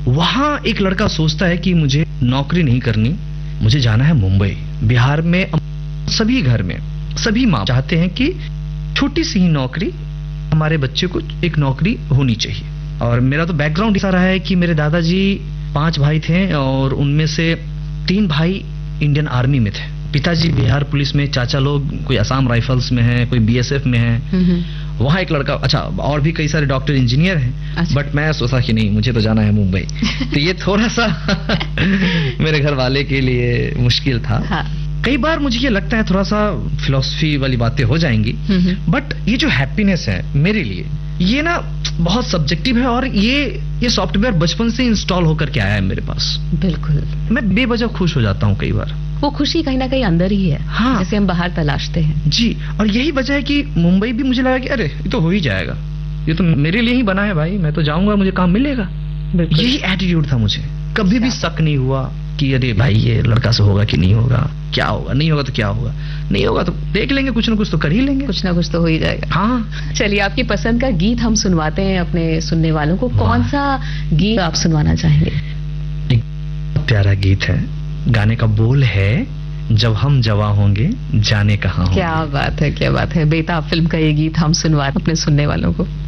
वहां एक लड़का सोचता है कि मुझे नौकरी नहीं करनी, मुझे जाना है मुंबई। बिहार में सभी घर में सभी माँ चाहते हैं कि छोटी सी ही नौकरी, हमारे बच्चे को एक नौकरी होनी चाहिए। और मेरा तो बैकग्राउंड ऐसा रहा है कि मेरे दादाजी 5 भाई थे और उनमें से 3 भाई इंडियन आर्मी में थे। पिताजी बिहार पुलिस में, चाचा लोग कोई असम राइफल्स में है, कोई बीएसएफ में है। वहाँ एक लड़का, अच्छा और भी कई सारे डॉक्टर इंजीनियर हैं। अच्छा। बट मैं सोचा कि नहीं, मुझे तो जाना है मुंबई। तो ये थोड़ा सा मेरे घर वाले के लिए मुश्किल था। हाँ। कई बार मुझे ये लगता है थोड़ा सा फिलॉसफी वाली बातें हो जाएंगी, बट ये जो हैप्पीनेस है मेरे लिए, ये ना बहुत सब्जेक्टिव है। और ये सॉफ्टवेयर बचपन से इंस्टॉल होकर के आया है मेरे पास। बिल्कुल, मैं बेवजह खुश हो जाता हूँ कई बार। वो खुशी कहीं ना कहीं अंदर ही है। हाँ। जैसे हम बाहर तलाशते हैं। जी, और यही वजह है कि मुंबई भी मुझे लगा कि अरे ये तो हो ही जाएगा, ये तो मेरे लिए ही बना है भाई, मैं तो जाऊंगा, मुझे काम मिलेगा। यही एटीट्यूड था मुझे। कभी भी शक नहीं हुआ कि अरे भाई ये लड़का से होगा कि नहीं होगा, क्या होगा, नहीं होगा तो क्या होगा, नहीं होगा तो देख लेंगे, कुछ ना कुछ तो कर ही लेंगे, कुछ ना कुछ तो हो ही जाएगा। हाँ। चलिए, आपकी पसंद का गीत हम सुनवाते हैं अपने सुनने वालों को। कौन सा गीत आप सुनवाना चाहेंगे? एक प्यारा गीत है, गाने का बोल है जब हम जवां होंगे जाने कहां होंगे। क्या बात है, क्या बात है। बेताब फिल्म का ये गीत हम सुनवाते अपने सुनने वालों को।